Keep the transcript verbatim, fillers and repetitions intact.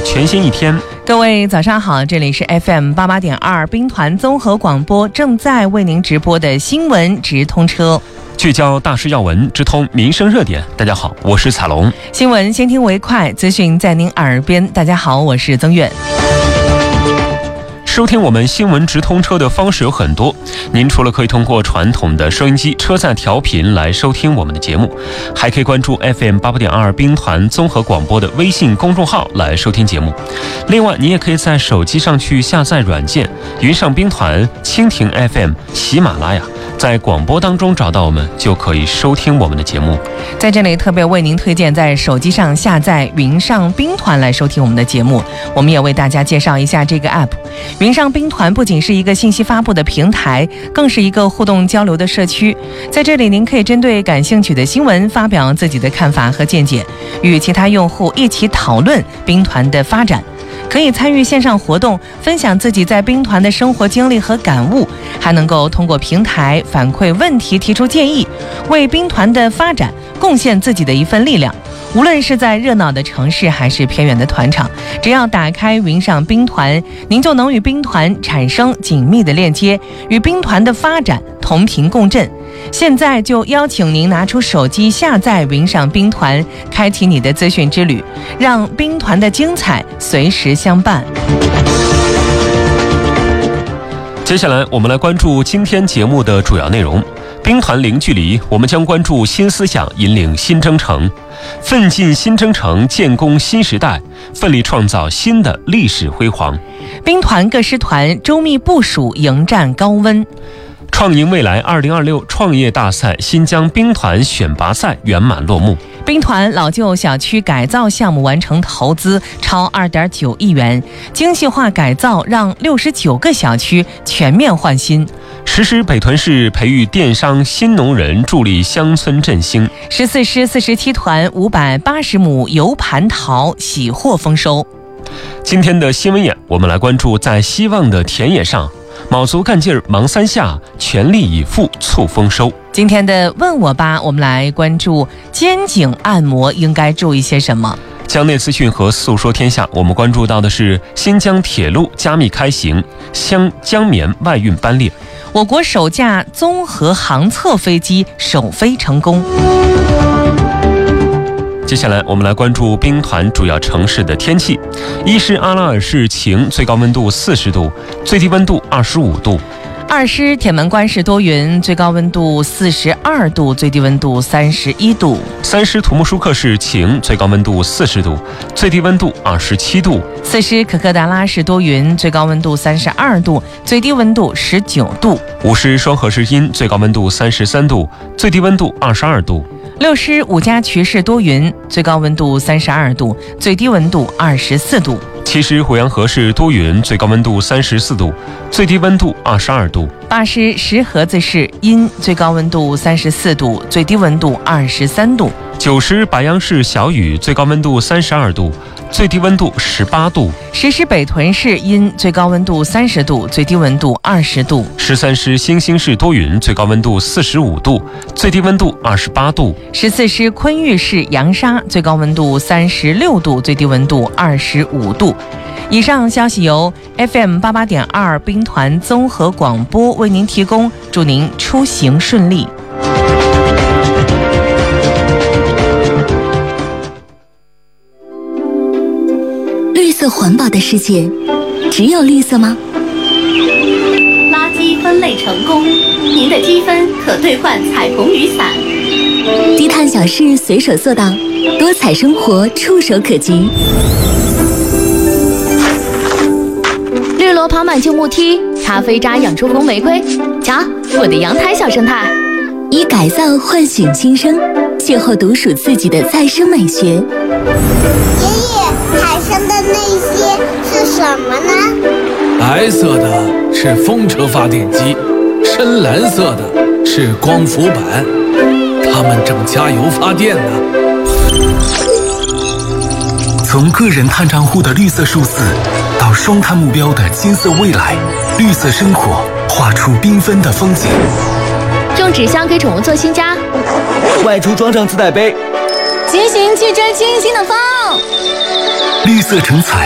全新一天。 各位早上好，这里是 F M 八八点二兵团综合广播，正在为您直播的新闻直通车， 聚焦大事要闻，直通民生热点。大家好，我是彩龙。 新闻先听为快，资讯在您耳边。大家好，我是曾远。 收听我们新闻直通车的方式有很多，您除了可以通过传统的收音机车载调频来收听我们的节目，还可以关注 F M 八八点二兵团综合广播的微信公众号来收听节目。另外，你也可以在手机上去下载软件，云上兵团、蜻蜓 F M、喜马拉雅，在广播当中找到我们，就可以收听我们的节目。 在这里特别为您推荐在手机上下载云上兵团来收听我们的节目。我们也为大家介绍一下这个 app。云上兵团不仅是一个信息发布的平台，更是一个互动交流的社区。在这里，您可以针对感兴趣的新闻发表自己的看法和见解，与其他用户一起讨论兵团的发展。可以参与线上活动，分享自己在兵团的生活经历和感悟，还能够通过平台反馈问题、提出建议，为兵团的发展贡献自己的一份力量。无论是在热闹的城市还是偏远的团场，只要打开云上兵团，您就能与兵团产生紧密的链接，与兵团的发展同频共振。现在就邀请您拿出手机下载云上兵团，开启你的资讯之旅，让兵团的精彩随时相伴。 接下来我们来关注今天节目的主要内容。兵团零距离，我们将关注新思想引领新征程，奋进新征程，建功新时代，奋力创造新的历史辉煌。 兵团各师团周密部署，迎战高温。 创赢未来二零二六创业大赛新疆兵团选拔赛圆满落幕。 兵团老旧小区改造项目完成投资超二点九亿元，精细化改造让六十九个小区全面换新。 实施北屯市培育电商新农人，助力乡村振兴。 十四师四十七团五百八十亩油盘桃喜获丰收。 今天的新闻眼，我们来关注在希望的田野上，卯足干劲儿忙三下，全力以赴促丰收。 今天的问我吧，我们来关注肩颈按摩应该注意些什么。 江内资讯和诉说天下，我们关注到的是新疆铁路加密开行，湘江棉外运班列。 我国首架综合航测飞机首飞成功。 接下来我们来关注兵团主要城市的天气。一是阿拉尔市晴，最高温度四十度，最低温度二十五度。 二师铁门关市多云，最高温度四十二度，最低温度三十一度。 三师土木舒克市晴，最高温度四十度，最低温度二十七度。 四师可可达拉市多云，最高温度三十二度，最低温度十九度。 五师双河市阴，最高温度三十三度，最低温度二十二度。 六师五家渠市多云，最高温度三十二度，最低温度二十四度。 七师虎阳河市多云，最高温度三十四度，最低温度二十二度。 八师石河子市阴，最高温度三十四度，最低温度二十三度。 九师白杨市小雨，最高温度三十二度，最低温度十八度。 十师北屯市阴，最高温度三十度，最低温度二十度。 十三师兴兴市多云，最高温度四十五度，最低温度二十八度。 十四师昆玉市阳沙，最高温度三十六度，最低温度二十五度。以上消息由 F M 八八点二兵团综合广播为您提供，祝您出行顺利。 绿色环保的世界，只有绿色吗？ 垃圾分类成功，您的积分可兑换彩虹雨伞。 低碳小事随手做到，多彩生活触手可及。 绿萝跑满旧木梯，咖啡渣养出红玫瑰。瞧，我的阳台小生态。 以改造唤醒新生，邂逅独属自己的再生美学。爷爷，海上的那些是什么呢？ 白色的是风车发电机，深蓝色的是光伏板，它们正加油发电呢。 从个人碳账户的绿色数字，到双碳目标的金色未来，绿色生活画出缤纷的风景。 种纸箱给宠物做新家， 外出装上自带杯， 骑行去追星星的风。 绿色成彩，